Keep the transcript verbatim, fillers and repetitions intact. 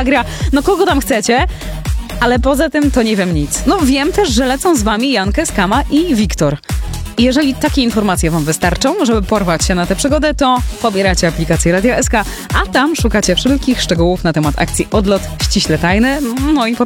Agra, no kogo tam chcecie. Ale poza tym to nie wiem nic. No wiem też, że lecą z wami Jankę, Skama i Wiktor. I jeżeli takie informacje wam wystarczą, żeby porwać się na tę przygodę, to pobieracie aplikację Radia S K, a tam szukacie wszelkich szczegółów na temat akcji Odlot ściśle tajny. No i